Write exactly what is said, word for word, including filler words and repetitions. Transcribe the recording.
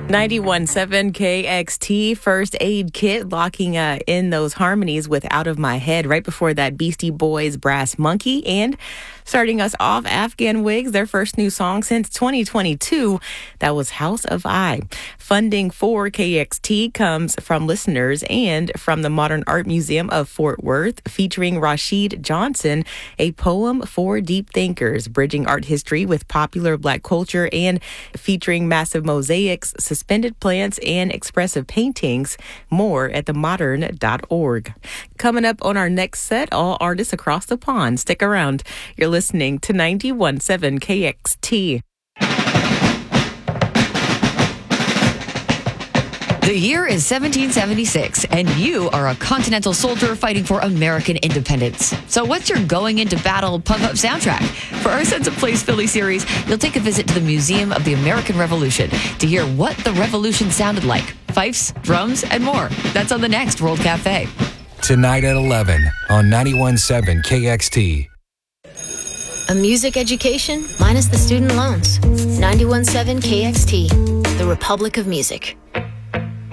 ninety-one point seven K X T, First Aid Kit, locking uh, in those harmonies with Out of My Head. Right before that, Beastie Boys, Brass Monkey. And starting us off, Afghan Wigs, their first new song since twenty twenty-two. That was House of I. Funding for K X T comes from listeners and from the Modern Art Museum of Fort Worth, featuring Rashid Johnson, a poem for deep thinkers, bridging art history with popular Black culture and featuring massive mosaics, suspended plants, and expressive paintings. More at the modern dot org. Coming up on our next set, all artists across the pond. Stick around. You're listening to ninety-one point seven K X T. The year is seventeen seventy-six, and you are a Continental soldier fighting for American independence. So what's your going into battle pump-up soundtrack? For our Sense of Place Philly series, you'll take a visit to the Museum of the American Revolution to hear what the revolution sounded like. Fifes, drums, and more. That's on the next World Cafe. Tonight at eleven on ninety-one point seven K X T. A music education minus the student loans. ninety-one point seven K X T, the Republic of Music.